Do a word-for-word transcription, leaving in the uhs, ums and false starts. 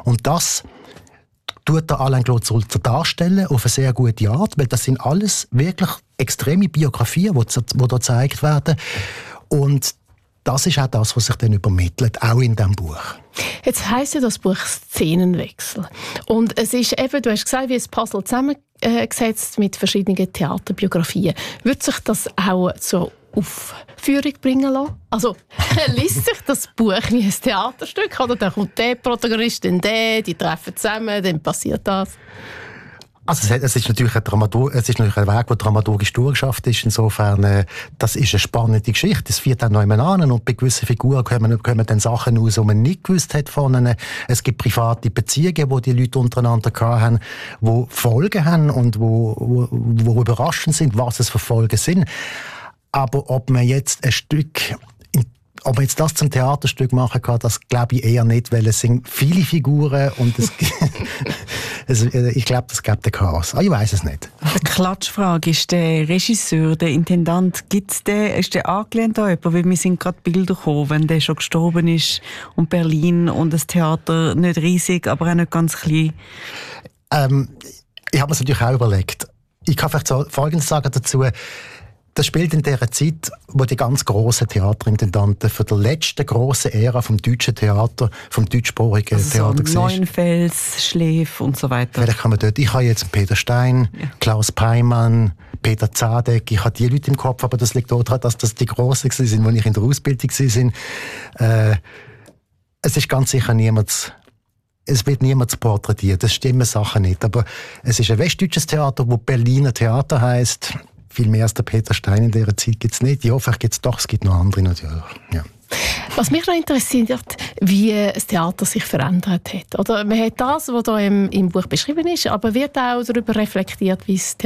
Und das tut der Alain Claude Sulzer darstellen auf eine sehr gute Art, weil das sind alles wirklich extreme Biografien, die, die da gezeigt werden. Und das ist auch das, was sich dann übermittelt, auch in diesem Buch. Jetzt heisst ja das Buch «Szenenwechsel». Und es ist eben, du hast gesagt, wie ein Puzzle zusammengesetzt mit verschiedenen Theaterbiografien. Wird sich das auch zur Aufführung bringen lassen? Also, liest sich das Buch wie ein Theaterstück? Oder dann kommt der Protagonist, dann der, die treffen zusammen, dann passiert das? Also es ist natürlich ein, Dramatur- es ist natürlich ein Weg, der dramaturgisch durchgeschafft ist. Insofern, äh, das ist eine spannende Geschichte. Es führt dann noch jemand an und bei gewissen Figuren kommen, kommen dann Sachen aus, die man nicht gewusst hat von ihnen. Es gibt private Beziehungen, die die Leute untereinander hatten, die Folgen haben und wo, wo, wo überraschend sind, was es für Folgen sind. Aber ob man jetzt ein Stück... Ob man jetzt das zum Theaterstück machen kann, das glaube ich eher nicht, weil es sind viele Figuren und es, es, ich glaube, das gibt den Chaos. Ah, ich weiß es nicht. Eine Klatschfrage, ist der Regisseur, der Intendant, gibt's den, ist der angelehnt an jemanden? Weil mir sind gerade Bilder gekommen, wenn der schon gestorben ist und Berlin und das Theater nicht riesig, aber auch nicht ganz klein. Ähm, ich habe mir es natürlich auch überlegt. Ich kann vielleicht so Folgendes sagen dazu. Das spielt in der Zeit, wo die ganz grossen Theaterintendanten für die letzte grosse Ära vom deutschen Theater, vom deutschsprachigen also Theater so Neuenfels, Schläf und so weiter. Vielleicht kann man dort, ich habe jetzt Peter Stein, ja. Klaus Peimann, Peter Zadek, ich habe die Leute im Kopf, aber das liegt daran, dass das die Grossen sind, als ich in der Ausbildung war. Äh, es ist ganz sicher niemand... Es wird niemand porträtiert, das stimmen Sachen nicht. Aber es ist ein westdeutsches Theater, das Berliner Theater heisst. Viel mehr als der Peter Stein in dieser Zeit gibt es nicht. Ja, vielleicht gibt es doch, es gibt noch andere natürlich. Ja. Was mich noch interessiert, wie das Theater sich verändert hat. Oder man hat das, was da im, im Buch beschrieben ist, aber wird auch darüber reflektiert, wie das Theater